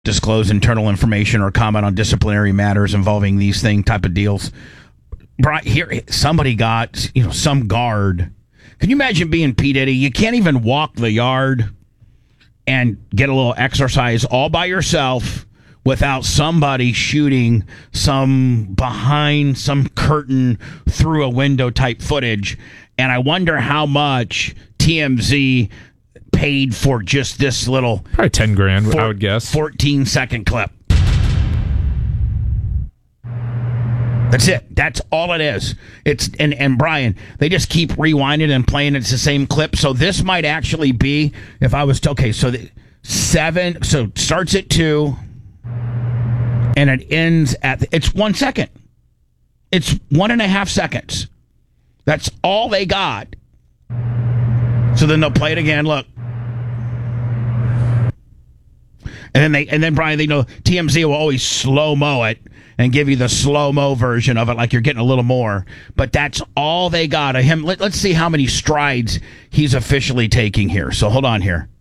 disclose internal information or comment on disciplinary matters involving these type of deals. Brian, here, somebody got, some guard. Can you imagine being P. Diddy? You can't even walk the yard and get a little exercise all by yourself without somebody shooting some behind some curtain through a window type footage. And I wonder how much TMZ paid for just this little... Probably $10,000, I would guess. 14-second clip. That's it. That's all it is. It's and Brian, they just keep rewinding and playing. It's the same clip. So this might actually be, if I was to, okay, so so it starts at 2 and it ends at, it's 1 second. It's 1.5 seconds. That's all they got. So then they'll play it again. Look. And then Brian, they know TMZ will always slow-mo it and give you the slow-mo version of it, like you're getting a little more. But that's all they got of him. Let's see how many strides he's officially taking here. So hold on here.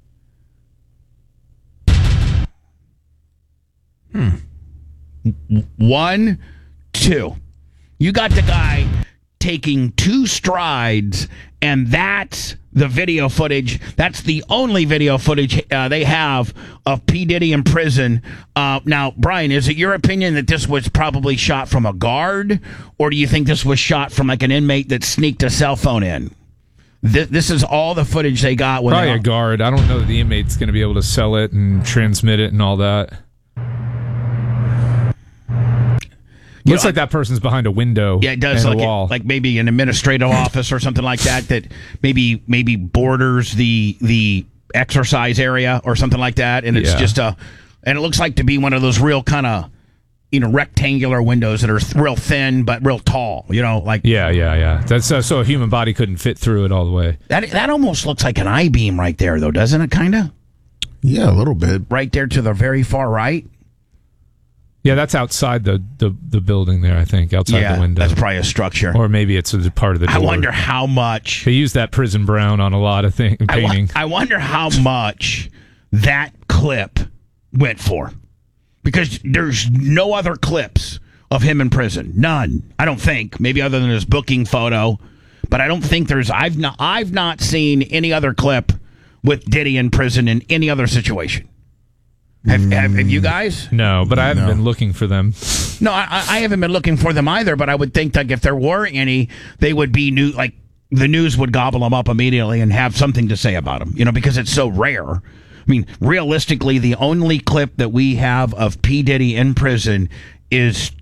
1, 2. You got the guy taking 2 strides, and that's the video footage. That's the only video footage they have of P. Diddy in prison. Now, Brian, is it your opinion that this was probably shot from a guard, or do you think this was shot from like an inmate that sneaked a cell phone in? This is all the footage they got. Probably a guard. I don't know that the inmate's going to be able to sell it and transmit it and all that. Looks like that person's behind a window. Yeah, it does. And a wall. Like maybe an administrative office or something like that maybe borders the exercise area or something like that. And it's just and it looks like to be one of those real kind of, rectangular windows that are real thin but real tall. Yeah. That's so a human body couldn't fit through it all the way. That almost looks like an I-beam right there, though, doesn't it? Kind of. Yeah, a little bit. Right there to the very far right. Yeah, that's outside the building there, I think, outside the window. That's probably a structure. Or maybe it's a part of the door. I wonder how much... They use that prison brown on a lot of painting. I wonder how much that clip went for. Because there's no other clips of him in prison. None. I don't think. Maybe other than his booking photo. But I don't think there's... I've not seen any other clip with Diddy in prison in any other situation. Have you guys? No, but I haven't been looking for them. No, I haven't been looking for them either, but I would think that if there were any, they would be new, like the news would gobble them up immediately and have something to say about them, because it's so rare. I mean, realistically, the only clip that we have of P. Diddy in prison is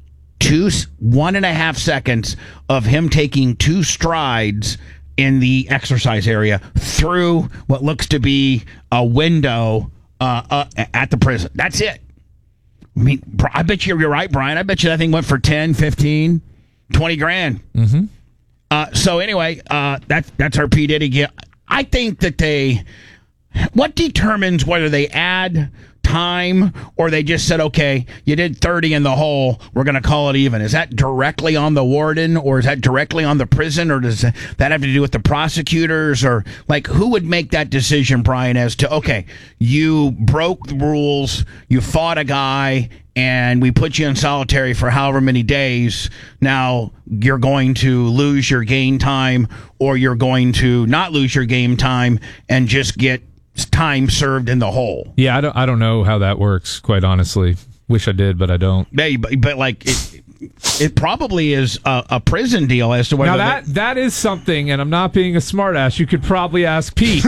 1.5 seconds of him taking 2 strides in the exercise area through what looks to be a window at the prison. That's it. I mean, I bet you're right, Brian. I bet you that thing went for 10, 15, 20 grand. Mm-hmm. So anyway, that's our P. Diddy. I think that what determines whether they add time or they just said, okay, you did 30 in the hole, we're going to call it even. Is that directly on the warden, or is that directly on the prison, or does that have to do with the prosecutors, or who would make that decision, Brian, as to, okay, you broke the rules, you fought a guy, and we put you in solitary for however many days. Now you're going to lose your game time, or you're going to not lose your game time and just get time served in the hole. Yeah, I don't know how that works, quite honestly. Wish I did, but I don't. But it probably is a prison deal as to whether... Now that is something, and I'm not being a smartass, you could probably ask Pete.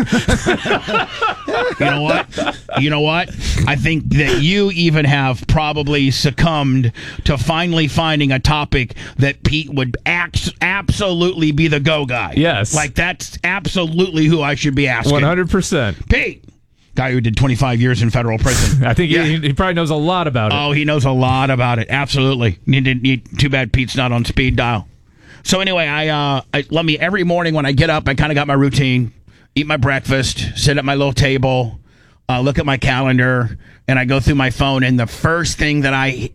You know what? I think that you even have probably succumbed to finally finding a topic that Pete would absolutely be the go guy. Yes. That's absolutely who I should be asking. 100%. Pete! Guy who did 25 years in federal prison. I think he probably knows a lot about it. Oh, he knows a lot about it. Absolutely. Too bad Pete's not on speed dial. So anyway, every morning when I get up, I kind of got my routine. Eat my breakfast, sit at my little table, look at my calendar, and I go through my phone. And the first thing that I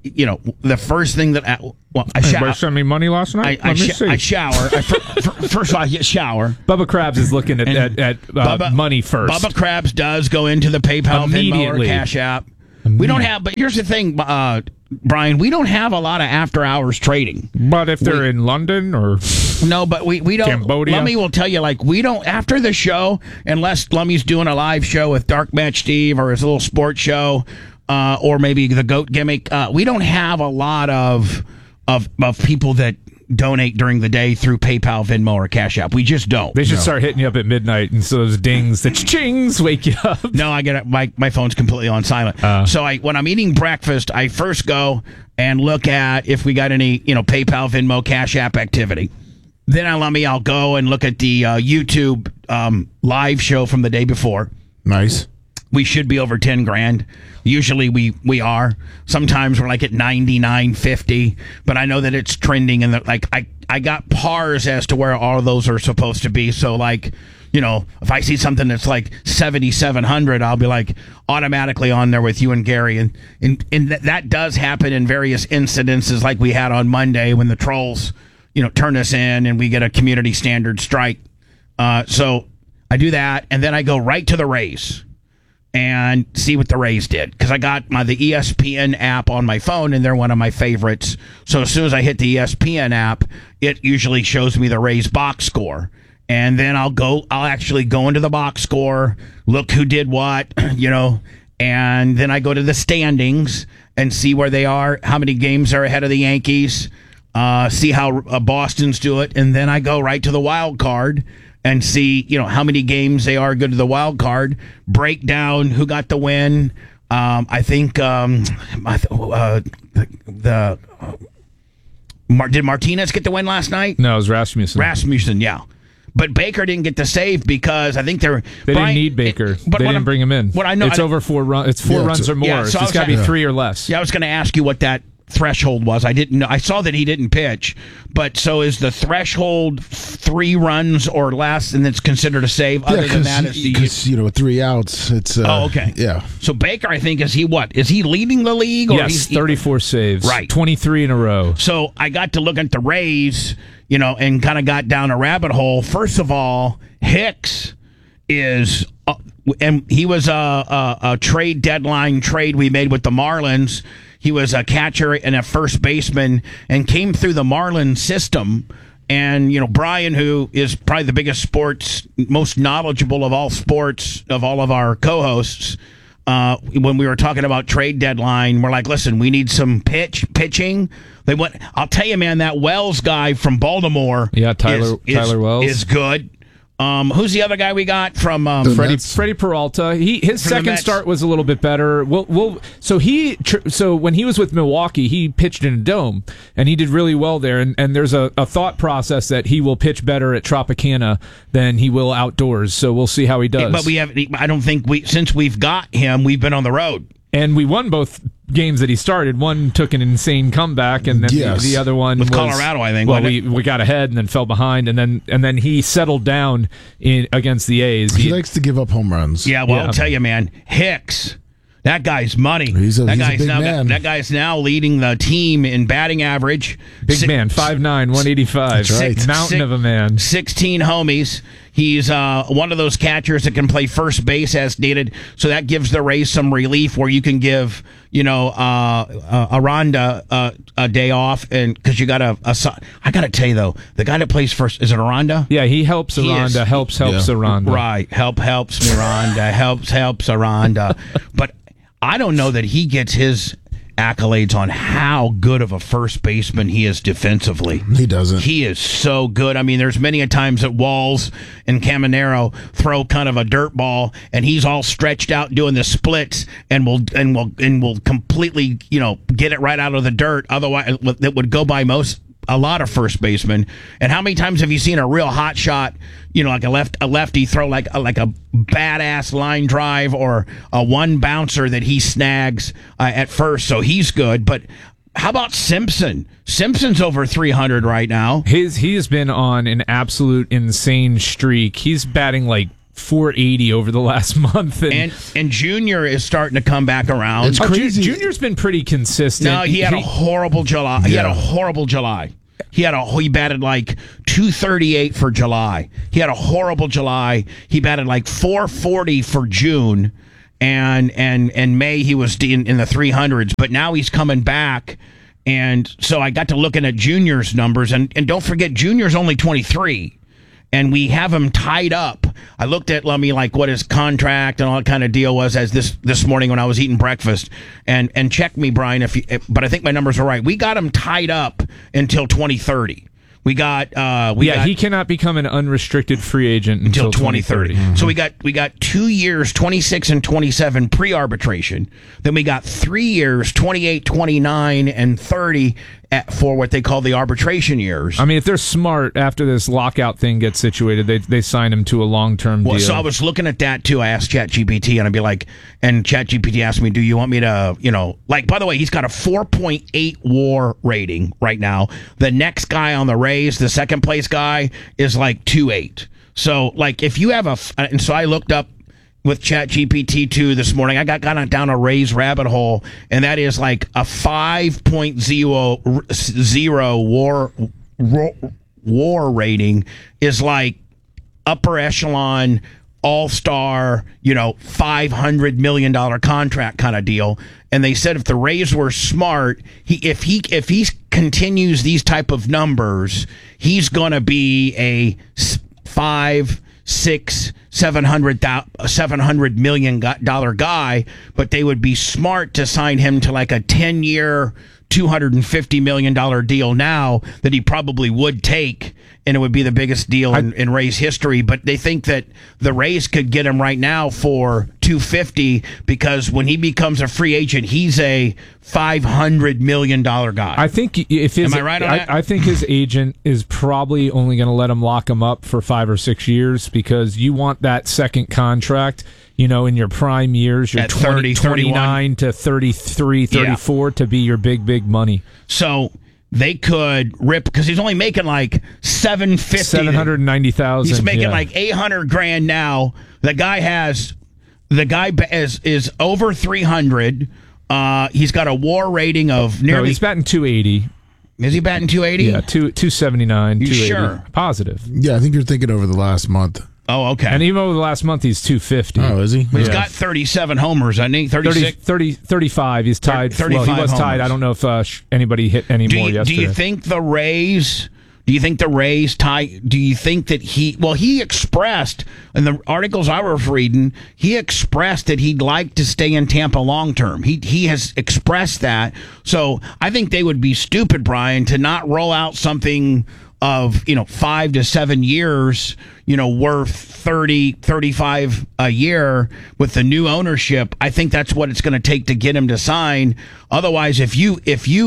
shower. Send me money last night. I shower. First of all, I shower. Bubba Krabs is looking at money first. Bubba Krabs does go into the PayPal, Venmo, or Cash App. We don't have, but here's the thing, Brian, we don't have a lot of after-hours trading. But if they're in London or No, but we don't. Cambodia? Lummy will tell you, like, we don't, after the show, unless Lummy's doing a live show with Dark Match Steve or his little sports show, or maybe the GOAT gimmick, we don't have a lot of people that donate during the day through PayPal, Venmo, or Cash App. We just don't. they should start hitting you up at midnight, and so those dings, the chings, wake you up. No, I get it. My phone's completely on silent. So when I'm eating breakfast, I first go and look at if we got any, PayPal, Venmo, Cash App activity. Then I'll go and look at the YouTube live show from the day before. Nice. We should be over 10 grand. Usually we are. Sometimes we're like at 99.50, but I know that it's trending, and I got pars as to where all of those are supposed to be. So if I see something that's like 7,700, I'll be like automatically on there with you and Gary, and that does happen in various incidences, like we had on Monday when the trolls turn us in and we get a community standard strike. So I do that, and then I go right to the Rays and see what the Rays did, because I got the ESPN app on my phone, and they're one of my favorites. So as soon as I hit the ESPN app, it usually shows me the Rays box score, and then I'll actually go into the box score, look who did what, and then I go to the standings and see where they are, how many games are ahead of the Yankees, see how Boston's do it, and then I go right to the wild card and see, how many games they are good to the wild card, break down who got the win. I think did Martinez get the win last night? No, it was Rasmussen. Rasmussen, yeah. But Baker didn't get the save because I think they didn't need Baker. They didn't bring him in. What I know, it's over 4 runs. It's 4 runs or more. Yeah, so it's got to be 3 or less. Yeah, I was going to ask you what that threshold was. I didn't know. I saw that he didn't pitch, but so is the threshold 3 runs or less, and it's considered a save? Other than that, because 3 outs. It's okay. Yeah. So Baker, I think, is he leading the league? Or yes, 34 saves. Right, 23 in a row. So I got to look at the Rays, and kind of got down a rabbit hole. First of all, Hicks is. And he was a trade deadline trade we made with the Marlins. He was a catcher and a first baseman and came through the Marlins system. And, Brian, who is probably the biggest most knowledgeable of all sports, of all of our co-hosts, when we were talking about trade deadline, we're like, listen, we need some pitching. I'll tell you, man, that Wells guy from Baltimore. Yeah, Tyler Wells is good. Who's the other guy we got from Freddie Peralta? His second start was a little bit better. So when he was with Milwaukee, he pitched in a dome, and he did really well there. And there's a thought process that he will pitch better at Tropicana than he will outdoors. So we'll see how he does. But I don't think since we've got him, we've been on the road. And we won both games that he started. One took an insane comeback, and then the other one with was Colorado, I think. Well, we got ahead and then fell behind, and then he settled down against the A's. He likes to give up home runs. Yeah, well, I'll tell you, man, Hicks. That guy's money. He's a big man. That guy's now leading the team in batting average. Big man, 5'9", 185. That's right. Mountain of a man. 16 homies. He's one of those catchers that can play first base as needed, so that gives the Rays some relief where you can give, Aranda a day off, and because you got I got to tell you though, the guy that plays first, is it Aranda? Yeah, he helps Aranda. Helps Aranda. Right, helps Miranda, helps Aranda, but I don't know that he gets his accolades on how good of a first baseman he is defensively. He doesn't. He is so good. I mean, there's many a times that Walls and Caminero throw kind of a dirt ball, and he's all stretched out doing the splits, and will completely, get it right out of the dirt. Otherwise, it would go by a lot of first basemen. And how many times have you seen a real hot shot, like a lefty throw like a badass line drive or a one bouncer that he snags at first? So he's good. But how about Simpson? Simpson's over 300 right now. He has been on an absolute insane streak. He's batting like 480 over the last month, and Junior is starting to come back around. It's crazy. Junior's been pretty consistent. No, he had a horrible July. He had a horrible July. He batted like 238 for July. He had a horrible July. He batted like 440 for June, and May he was in the 300s, but now he's coming back. And so I got to looking at Junior's numbers, and don't forget, Junior's only 23, and we have him tied up. I looked at Lummy like what his contract and all that kind of deal was as this morning when I was eating breakfast, and check me, Brian, but I think my numbers are right. We got him tied up until 2030. He cannot become an unrestricted free agent until 2030. Mm-hmm. So we got 2 years, 26 and 27 pre-arbitration. Then we got 3 years, 28, 29, and 30 for what they call the arbitration years. I mean, if they're smart, after this lockout thing gets situated, they sign him to a long-term deal. So I was looking at that too. I asked ChatGPT, and I'd be like, and ChatGPT asked me, do you want me to, by the way, he's got a 4.8 WAR rating right now. The next guy on the Rays, the second place guy, is like 2.8. So like if you have and so I looked up with ChatGPT 2 this morning. I got down a Rays rabbit hole, and that is like a 5.0 WAR rating is like upper echelon, all-star, $500 million contract kind of deal. And they said if the Rays were smart, if he continues these type of numbers, he's going to be a $700 million guy, but they would be smart to sign him to like a 10-year, $250 million deal now that he probably would take, and it would be the biggest deal in Rays history. But they think that the Rays could get him right now for $250 because when he becomes a free agent, he's a $500 million guy. I think am I right on that? I think his agent is probably only going to let him lock him up for 5 or 6 years because you want that second contract. In your prime years, your 29 to 33, 34 to be your big money. So they could rip because he's only making like $790,000. He's making like $800,000 now. The guy is over 300. He's got a WAR rating of nearly. No, he's batting 280. Is he batting 280? Yeah, 279. You 280. sure? Positive. Yeah, I think you're thinking over the last month. Oh, okay. And even over the last month, he's 250. Oh, is he? But he's got 37 homers, I think. 36? 35. He's tied. 35 he was homers. tied. I don't know if anybody hit any more yesterday. Do you think the Rays tie? Do you think that he expressed in the articles I was reading, he expressed that he'd like to stay in Tampa long term. He has expressed that. So I think they would be stupid, Brian, to not roll out something of 5 to 7 years, worth 30, 35 a year with the new ownership. I think that's what it's going to take to get him to sign. Otherwise, if you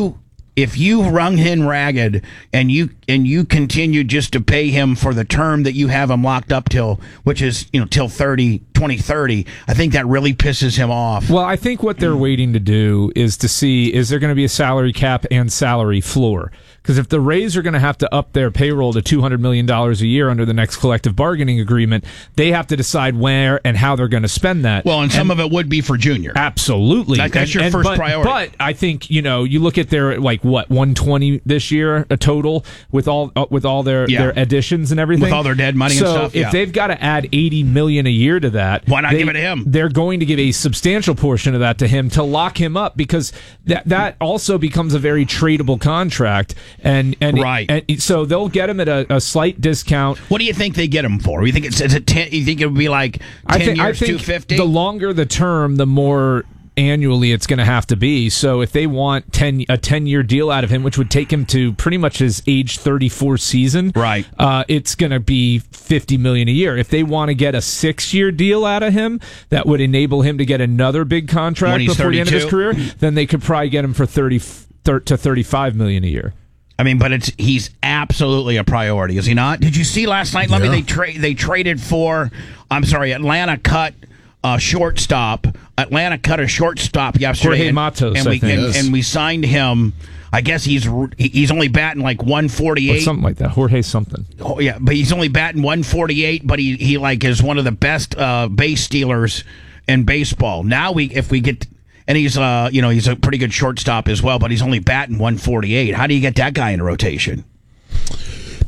wrung him ragged and you continue just to pay him for the term that you have him locked up till, which is till 2030, I think that really pisses him off. Well, I think what they're waiting to do is to see, is there going to be a salary cap and salary floor? Because if the Rays are going to have to up their payroll to $200 million a year under the next collective bargaining agreement, they have to decide where and how they're going to spend that. Well, and some of it would be for Junior. Absolutely. That's your first priority. But I think, you look at their, 120 this year, a total, with all their additions and everything. With all their dead money and stuff. So if they've got to add $80 million a year to that, why not give it to him? They're going to give a substantial portion of that to him to lock him up, because that also becomes a very tradable contract. And so they'll get him at a slight discount. What do you think they get him for? You think is it 10? You think it would be like 10 years, 250? The longer the term, the more annually it's going to have to be. So if they want a 10-year deal out of him, which would take him to pretty much his age 34 season, right? It's going to be $50 million a year. If they want to get a 6-year deal out of him, that would enable him to get another big contract before the end of his career. Then they could probably get him for $30 to $35 million a year. I mean, but he's absolutely a priority, is he not? Did you see last night? Yeah. They traded for. Atlanta cut a shortstop. Atlanta cut a shortstop yesterday. Jorge Matos, and we signed him. I guess he's only batting like 148, or something like that. Jorge something. Oh yeah, but he's only batting 148. But he is one of the best base stealers in baseball. Now if we get. And he's he's a pretty good shortstop as well, but he's only batting 148. How do you get that guy in a rotation?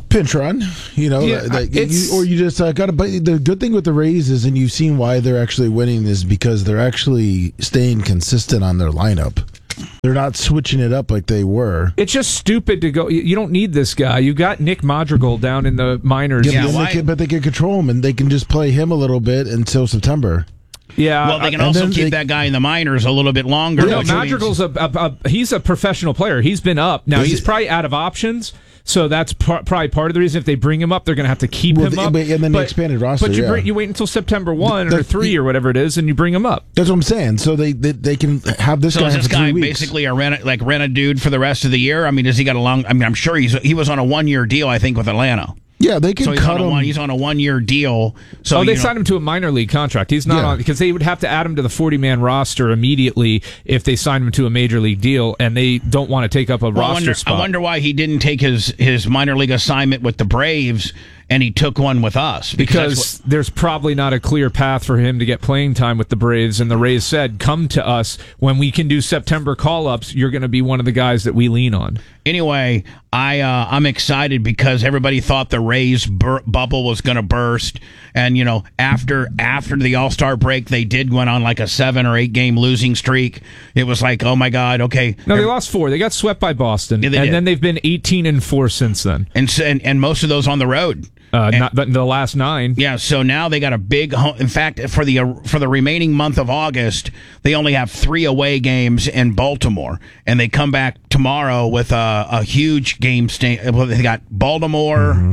pinch run, you just got to. But the good thing with the Rays is, and you've seen why they're actually winning, is because they're actually staying consistent on their lineup. They're not switching it up like they were. It's just stupid to go. You don't need this guy. You got Nick Madrigal down in the minors. But they can control him, and they can just play him a little bit until September. Yeah, well, they can also keep that guy in the minors a little bit longer. No, Madrigal's he's a professional player. He's been up. Now he's probably out of options. So that's probably part of the reason. If they bring him up, they're going to have to keep him up. And then the expanded roster. But you wait until September 1 or 3 or whatever it is, and you bring him up. That's what I'm saying. So they can have this guy. So is this for 3 guy weeks. basically rent a dude for the rest of the year? I mean, does he got a long? I mean, I'm sure he was on a 1-year deal, I think, with Atlanta. Yeah, they can cut him. He's on a 1-year deal. So they signed him to a minor league contract. He's not on, because they would have to add him to the 40-man roster immediately if they signed him to a major league deal, and they don't want to take up a roster spot. I wonder why he didn't take his minor league assignment with the Braves and he took one with us. Because there's probably not a clear path for him to get playing time with the Braves, and the Rays said, come to us. When we can do September call-ups, you're going to be one of the guys that we lean on. Anyway, I'm excited because everybody thought the Rays bubble was going to burst, and after the All-Star break, they did went on like a 7 or 8 game losing streak. It was like, oh my God, okay. No, they lost 4. They got swept by Boston, then they've been 18-4 since then, and most of those on the road. Not the last 9. Yeah, so now they got a big home. In fact, for the remaining month of August, they only have 3 away games in Baltimore, and they come back tomorrow with a huge game. They got Baltimore,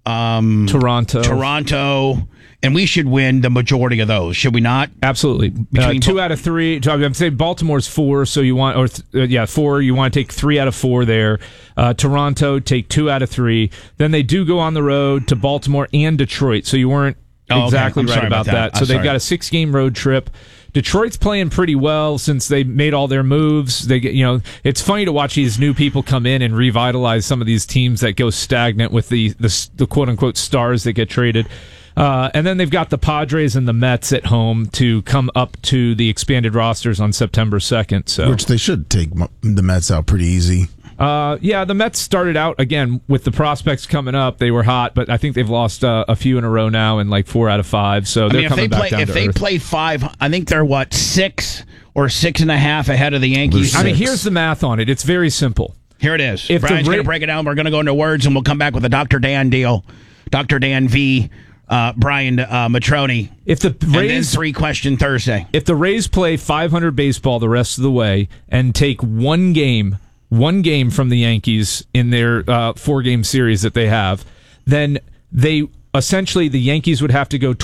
Toronto, and we should win the majority of those, should we not? Absolutely. 2 out of 3. I'm saying Baltimore's 4, so you want 4. You want to take 3 out of 4 there. Toronto, take 2 out of 3. Then they do go on the road to Baltimore and Detroit, so you weren't exactly right about that. So they've got a 6-game road trip. Detroit's playing pretty well since they made all their moves. They get, it's funny to watch these new people come in and revitalize some of these teams that go stagnant with the quote unquote stars that get traded. And then they've got the Padres and the Mets at home to come up to the expanded rosters on September 2nd. So, which they should take the Mets out pretty easy. The Mets started out, again, with the prospects coming up. They were hot, but I think they've lost a few in a row now and like 4 out of 5. So they're coming back down to earth. If they play 5, I think they're, 6 or 6.5 ahead of the Yankees? I mean, here's the math on it. It's very simple. Here it is. Brian's going to break it down. We're going to go into words, and we'll come back with a Dr. Dan deal. Dr. Dan V., Brian Matroni. If the Rays, and then 3-question Thursday. If the Rays play 500 baseball the rest of the way and take one game from the Yankees in their 4-game series that they have, then the Yankees would have to go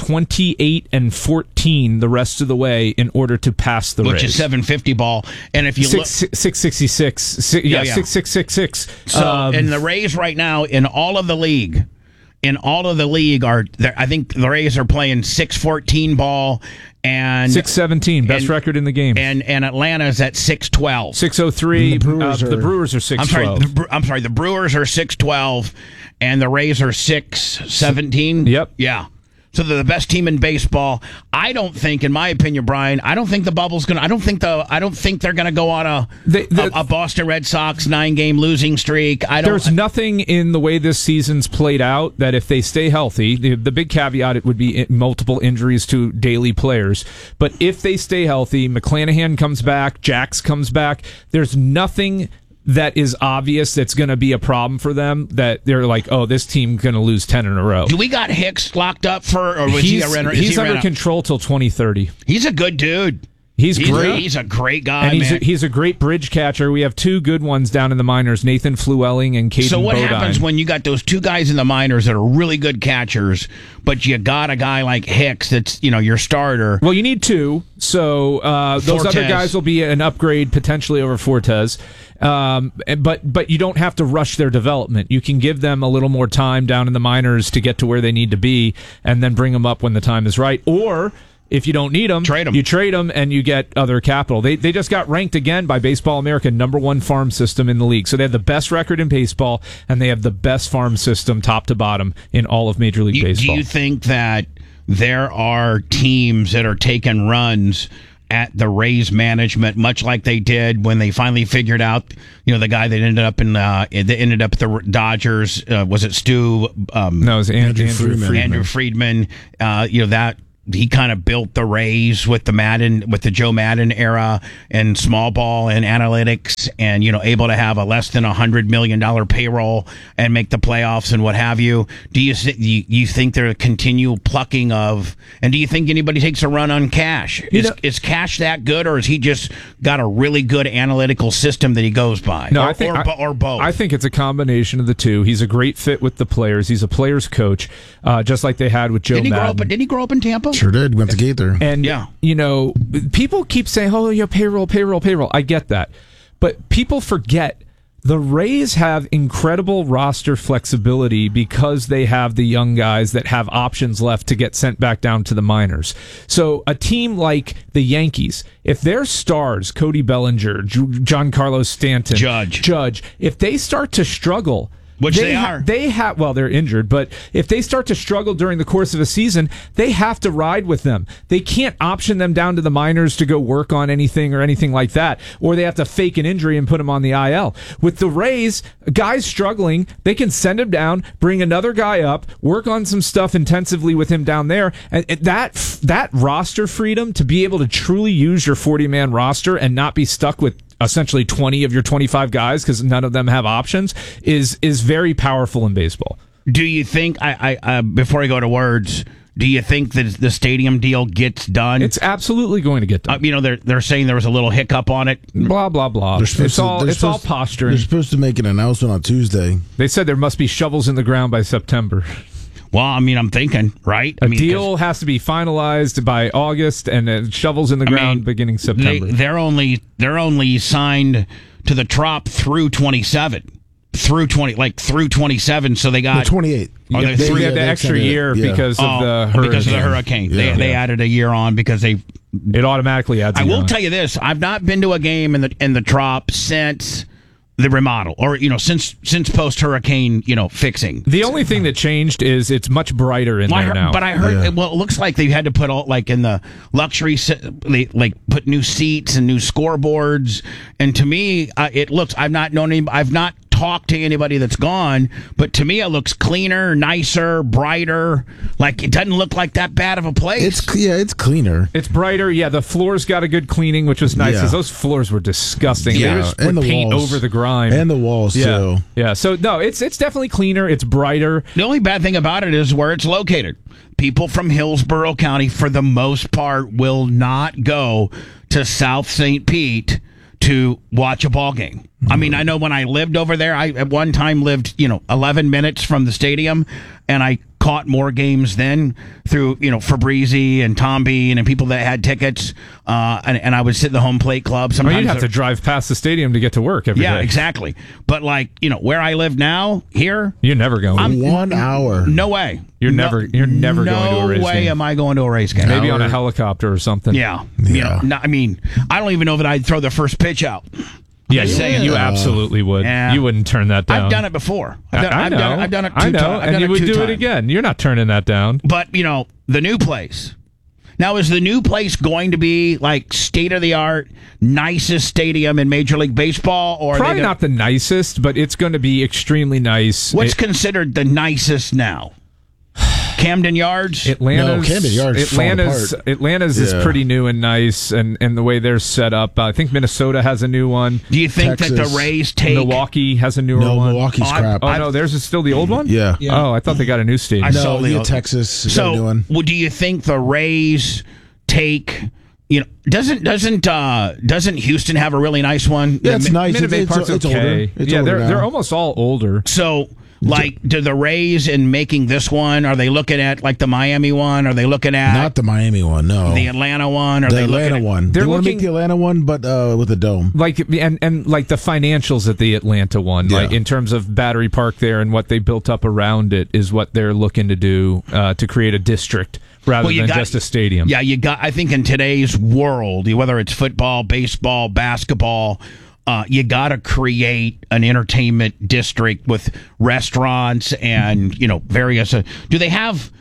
28-14 the rest of the way in order to pass the Rays, which is 750 ball. And if you look, 666, 6666. So, and the Rays right now in all of the league are there. I think the Rays are playing 614 ball and 617, best record in the game. And Atlanta's at 612. 603. The Brewers are 612. I'm sorry. The Brewers are 612, and the Rays are 617. Yep. Yeah. So they're the best team in baseball. I don't think, in my opinion, Brian, I don't think the bubble's going to. I don't think they're going to go on a Boston Red Sox 9-game losing streak. There's nothing in the way this season's played out that if they stay healthy, the big caveat it would be multiple injuries to daily players. But if they stay healthy, McClanahan comes back, Jax comes back. There's nothing that is obvious that's going to be a problem for them, that they're like, oh, this team's going to lose 10 in a row. Do we got Hicks locked up for, or was he's under control till 2030. He's a good dude. He's great. He's a great guy, and man. He's a great bridge catcher. We have 2 good ones down in the minors, Nathan Flewelling and Caden So what Bodine. happens when you got those 2 guys in the minors that are really good catchers, but you got a guy like Hicks that's, your starter? Well, you need 2. So those other guys will be an upgrade potentially over Fortes. But you don't have to rush their development. You can give them a little more time down in the minors to get to where they need to be, and then bring them up when the time is right. Or if you don't need them, you trade them and you get other capital. They just got ranked again by Baseball America #1 farm system in the league. So they have the best record in baseball, and they have the best farm system top to bottom in all of Major League Baseball. Do you think that there are teams that are taking runs at the Rays management, much like they did when they finally figured out, the guy that ended up at the Dodgers, was it Stu? No, it was Andrew Friedman. Andrew Friedman. That he kind of built the Rays with the Joe Madden era and small ball and analytics, and able to have a less than $100 million payroll and make the playoffs and what have you. Do you think they're a continual plucking of? And do you think anybody takes a run on Cash? Is Cash that good, or has he just got a really good analytical system that he goes by? No, or both. I think it's a combination of the two. He's a great fit with the players. He's a players coach, just like they had with Joe Madden. Didn't he grow up in Tampa? Sure did. Went to Gaither. And, people keep saying, payroll. I get that. But people forget the Rays have incredible roster flexibility because they have the young guys that have options left to get sent back down to the minors. So a team like the Yankees, if their stars, Cody Bellinger, Giancarlo Stanton, Judge, if they start to struggle, which they are. They're injured, but if they start to struggle during the course of a season, they have to ride with them. They can't option them down to the minors to go work on anything or anything like that, or they have to fake an injury and put them on the IL. With the Rays, guys struggling, they can send him down, bring another guy up, work on some stuff intensively with him down there. And that roster freedom to be able to truly use your 40-man roster and not be stuck with essentially 20 of your 25 guys because none of them have options is very powerful in baseball. Do you think, before I go to words, do you think that the stadium deal gets done? It's absolutely going to get done. They're saying there was a little hiccup on it. Blah, blah, blah. It's all posturing. They're supposed to make an announcement on Tuesday. They said there must be shovels in the ground by September. Well, I'm thinking, right? A deal has to be finalized by August, and shovels in the ground beginning September. They're only signed to the Trop through 27. Through 27, so they got 28. They had the extra year because of the hurricane. Because of the hurricane. Yeah. They added a year on because it automatically adds. I will tell you this: I've not been to a game in the Trop since the remodel, or since post hurricane fixing. The only thing that changed is it's much brighter in there now. But I heard it looks like they had to put all in the luxury, put new seats and new scoreboards. And to me, it looks. I've not talked to anybody that's gone, but to me it looks cleaner, nicer, brighter. Like it doesn't look like that bad of a place. It's cleaner. It's brighter. Yeah, the floors got a good cleaning, which was nice because those floors were disgusting. Yeah, they just put paint over the grime and the walls too. Yeah. So no, it's definitely cleaner. It's brighter. The only bad thing about it is where it's located. People from Hillsborough County, for the most part, will not go to South St. Pete to watch a ball game. I mean, I know when I lived over there, I at one time lived, 11 minutes from the stadium, and I caught more games then through, Fabrizi and Tom Bean and people that had tickets, and I would sit in the home plate club. Sometimes you'd have to drive past the stadium to get to work every day. Yeah, exactly. But where I live now, here, you're never going. 1 hour. No way. You're never going to a race game. No way am I going to a race game. Maybe on a helicopter or something. Yeah. I don't even know that I'd throw the first pitch out. Yeah, you absolutely would. Yeah. You wouldn't turn that down. I've done it before. I've done it 2 times. I know, and you would do it again. You're not turning that down. But, the new place. Now, is the new place going to be like state-of-the-art, nicest stadium in Major League Baseball? Or probably not the nicest, but it's going to be extremely nice. What's considered the nicest now? Camden Yards? Camden Yards. Atlanta's is pretty new and nice, and the way they're set up. I think Minnesota has a new one. Do you think Texas, that the Rays take... Milwaukee has a newer one? No, Milwaukee's crap. No, theirs is still the old one? Yeah. Oh, I thought they got a new stadium. Texas is a new one. Well, do you think the Rays take... doesn't Houston have a really nice one? Yeah, it's nice. Minute Maid Park's okay. They're almost all older. So... do the Rays in making this one, are they looking at like the Miami one? Are they looking at... Not the Miami one, no. The Atlanta one? The Atlanta one. They want to make the Atlanta one, but with a dome. And like the financials at the Atlanta one, like in terms of Battery Park there and what they built up around it is what they're looking to do to create a district rather than just a stadium. Yeah, I think in today's world, whether it's football, baseball, basketball... you got to create an entertainment district with restaurants and various. Do they have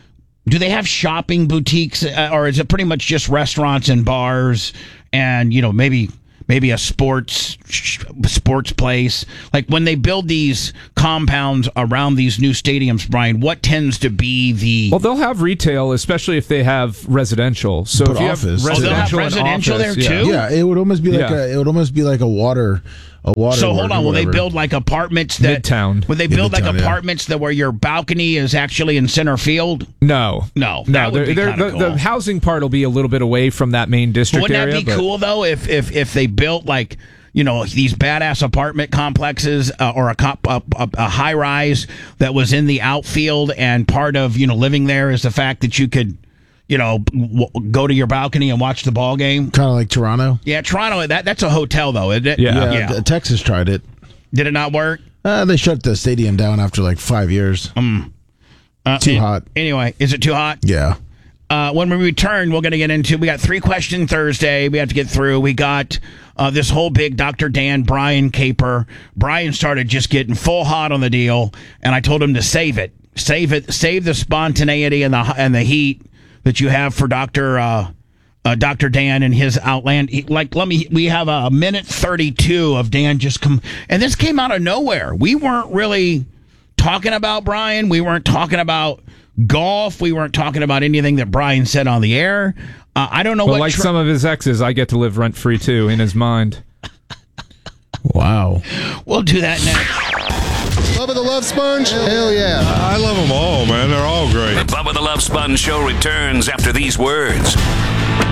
Do they have shopping boutiques, or is it pretty much just restaurants and bars, and maybe a sports place? Like when they build these compounds around these new stadiums, Brian, what tends to be the? Well, they'll have retail, especially if they have residential. So if you have residential there too. Yeah, it would almost be like a water. So hold on, will they build like apartments that Midtown? Will they build like apartments that where your balcony is actually in center field? No. The housing part will be a little bit away from that main district area. Wouldn't that be cool though if they built like these badass apartment complexes or a high rise that was in the outfield, and part of living there is the fact that you could go to your balcony and watch the ball game. Kind of like Toronto. Yeah, Toronto. That's a hotel, though, isn't it? Yeah. Texas tried it. Did it not work? They shut the stadium down after like 5 years. Too hot. Anyway, is it too hot? Yeah. When we return, we're going to get into. We got 3-question Thursday. We have to get through. We got this whole big Dr. Dan Brian caper. Brian started just getting full hot on the deal, and I told him to save it. Save the spontaneity and the heat that you have for Dr. Dan and his outland. We have a minute 32 of Dan just come, and this came out of nowhere. We weren't really talking about Brian. We weren't talking about golf. We weren't talking about anything that Brian said on the air. I don't know what. Some of his exes, I get to live rent free too in his mind. Wow. We'll do that next. Bubba the Love Sponge? Hell yeah. I love them all, man. They're all great. The Bubba the Love Sponge show returns after these words.